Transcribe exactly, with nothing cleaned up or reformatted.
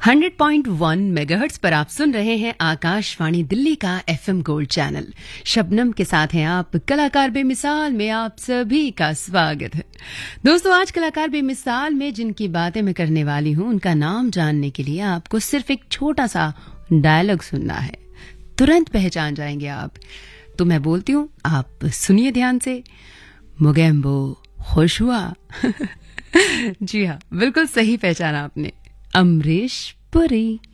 Hundred point one megahertz पर आप सुन रहे हैं आकाशवाणी दिल्ली का एफएम गोल्ड चैनल। शबनम के साथ हैं आप। कलाकार बेमिसाल में आप सभी का स्वागत है। दोस्तों, आज कलाकार बेमिसाल में जिनकी बातें मैं करने वाली हूं, उनका नाम जानने के लिए आपको सिर्फ एक छोटा सा डायलॉग सुनना है। तुरंत पहचान जाएंगे आप। तो मैं बोलती हूं, आप सुनिए ध्यान से। मुगेम्बो खुश हुआ। जी हाँ, बिल्कुल सही पहचाना आपने। अमरीश पुरी।